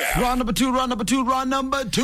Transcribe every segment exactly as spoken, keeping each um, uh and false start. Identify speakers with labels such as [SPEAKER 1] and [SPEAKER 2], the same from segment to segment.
[SPEAKER 1] Round number two, round number two, round number two.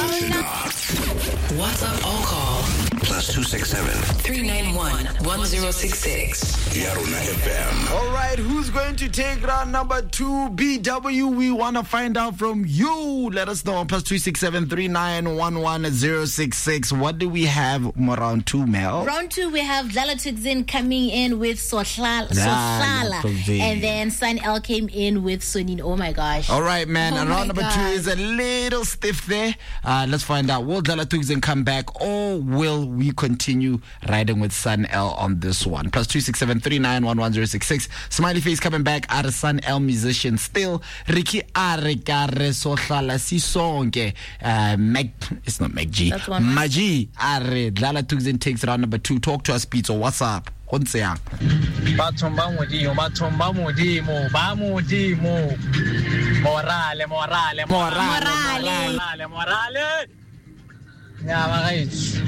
[SPEAKER 2] What's up, all call?
[SPEAKER 3] Plus two six seven
[SPEAKER 2] three nine one one zero six six.
[SPEAKER 3] Yarona F M.
[SPEAKER 1] All right, who's going to take round number two? B W, we want to find out from you. Let us know on plus two six seven three nine one one zero six six. What do we have for round two, Mel?
[SPEAKER 4] Round two, we have Dlala Thukzin coming in with Sohlala. Sohlala. And then Sun L came in with Sonini. Oh my gosh.
[SPEAKER 1] All right, man.
[SPEAKER 4] Oh
[SPEAKER 1] and round number
[SPEAKER 4] God.
[SPEAKER 1] two is a little stiff there. Uh, let's find out. Will Dlala Thukzin come back, or will we continue riding with Sun L on this one? Plus two six seven three nine one one zero six six. Smiley face coming back. Are Sun L musician still? Ricky Are Kare Sohlala Sisonke. Uh, Mac. It's not Mac G.
[SPEAKER 4] That's one.
[SPEAKER 1] Maji Are Dlala Thukzin takes round number two. Talk to us, Pizzo. What's up? Onseang.
[SPEAKER 5] Bathomba modimo bathomba modimo ba modimo morale morale
[SPEAKER 1] Morale.
[SPEAKER 5] morale morale ya ba gaitsi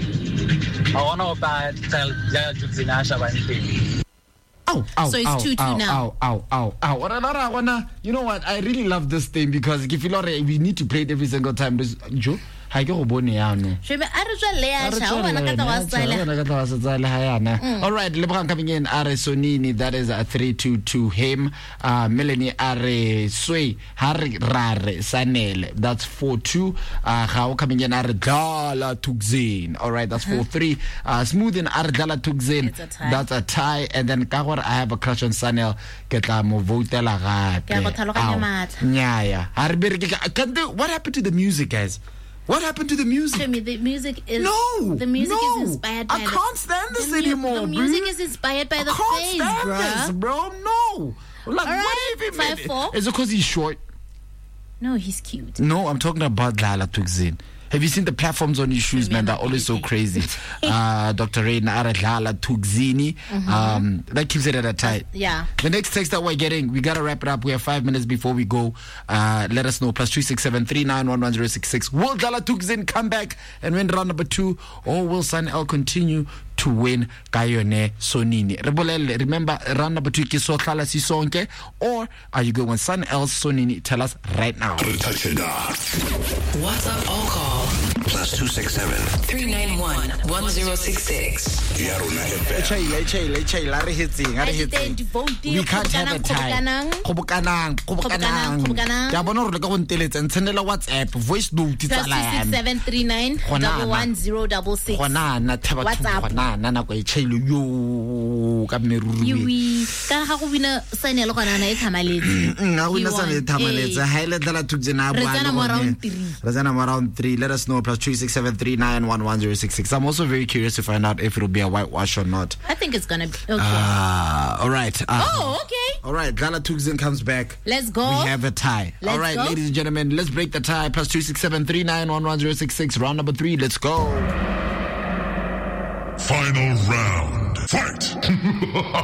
[SPEAKER 5] a gona go ba ja Thukzin a shaba nteng.
[SPEAKER 1] Ow, ow,
[SPEAKER 4] So it's
[SPEAKER 1] ow,
[SPEAKER 4] two two
[SPEAKER 1] ow,
[SPEAKER 4] now.
[SPEAKER 1] Ow, ow, ow, ow. Ora, ora, ora. You know what? I really love this thing because if you know, we need to play it every single time. This Joe, ha ke go bone ya no.
[SPEAKER 4] Shebe a re tswa le ya sha o bona ka twa tsala.
[SPEAKER 1] All right, Lebron coming in. Are Sonini, that is a three two to him. Uh, Melanie Are Sway, Harry Rare Sanel, that's four two. Uh, How coming in? Are Dlala Thukzin. All right, that's four three. Uh, Smooth in Are Dlala Thukzin,
[SPEAKER 4] It's a tie.
[SPEAKER 1] that's a tie. And then Kagwar, I have a crush on Sanel. Ketla mo votela gape.
[SPEAKER 4] Ke a go tlhaloganya
[SPEAKER 1] Ow.
[SPEAKER 4] matha.
[SPEAKER 1] Nyaya. Ha re bereke- Can they- What happened to the music, guys? What happened to the music?
[SPEAKER 4] Tell me, the music is
[SPEAKER 1] No,
[SPEAKER 4] the music
[SPEAKER 1] no.
[SPEAKER 4] is inspired by
[SPEAKER 1] I
[SPEAKER 4] the,
[SPEAKER 1] can't stand this
[SPEAKER 4] the mu-
[SPEAKER 1] anymore,
[SPEAKER 4] The music
[SPEAKER 1] bro.
[SPEAKER 4] is inspired by
[SPEAKER 1] I
[SPEAKER 4] the
[SPEAKER 1] can't
[SPEAKER 4] face,
[SPEAKER 1] stand this,
[SPEAKER 4] bruh.
[SPEAKER 1] bro. No. Like,
[SPEAKER 4] All right,
[SPEAKER 1] what if he
[SPEAKER 4] five,
[SPEAKER 1] made
[SPEAKER 4] four.
[SPEAKER 1] it? Is it because he's short?
[SPEAKER 4] No, he's cute.
[SPEAKER 1] No, I'm talking about Dlala Thukzin. Have you seen the platforms on his shoes, man? They're always so crazy. uh, Doctor Rain Are Dlala Thukzini. Um, that keeps it at a tie.
[SPEAKER 4] Yeah.
[SPEAKER 1] The next text that we're getting, we gotta wrap it up. We have five minutes before we go. Uh, let us know. Plus two six seven three nine one one zero six six. Will Dlala Thukzin come back and win round number two, or will Sun L continue to win Kayone Sonini? Rebolele, remember round number two ke Sohlala Sisonke, or are you going with Sun L Sonini? Tell us right now.
[SPEAKER 3] Touch it off.
[SPEAKER 2] What's up, all call?
[SPEAKER 3] Plus two six seven
[SPEAKER 2] three nine one one zero six six.
[SPEAKER 3] Yarona F M.
[SPEAKER 1] Chaile, chaile, chaile, are hitsing, are hitsing. We can't have a tie. Khobokanang, khobokanang.
[SPEAKER 4] Khobokanang.
[SPEAKER 1] Ke a bona gore le ka go nteletsa ntsenela WhatsApp voice note
[SPEAKER 4] Plus
[SPEAKER 1] tsala
[SPEAKER 4] two six
[SPEAKER 1] ya me.
[SPEAKER 4] seven three nine
[SPEAKER 1] Gonana.
[SPEAKER 4] one zero double six.
[SPEAKER 1] Gona na thaba
[SPEAKER 4] WhatsApp.
[SPEAKER 1] gona na nako e chaile yo ka meruru.
[SPEAKER 4] Yui. Ka ga go bina Sanel gona na e thamaletse.
[SPEAKER 1] Nga wina
[SPEAKER 4] He
[SPEAKER 1] sa le
[SPEAKER 4] won.
[SPEAKER 1] thamaletse
[SPEAKER 4] Eh.
[SPEAKER 1] ha ile Dlala Thukzin a
[SPEAKER 4] Re
[SPEAKER 1] bua
[SPEAKER 4] tsena
[SPEAKER 1] le
[SPEAKER 4] mo
[SPEAKER 1] gone.
[SPEAKER 4] round three.
[SPEAKER 1] Re tsena mo round three. Let us know plus two six seven three nine one one zero six six. I'm also very curious to find out if it'll be a whitewash or not.
[SPEAKER 4] I think it's gonna be okay.
[SPEAKER 1] Uh, all right. Uh,
[SPEAKER 4] Oh, okay.
[SPEAKER 1] All right, Dlala Thukzin comes back.
[SPEAKER 4] Let's go.
[SPEAKER 1] We have a tie.
[SPEAKER 4] Let's
[SPEAKER 1] all right,
[SPEAKER 4] go.
[SPEAKER 1] ladies and gentlemen, let's break the tie. Plus two six seven three nine one one zero six six. Round number three. Let's go.
[SPEAKER 6] Final round. Fight!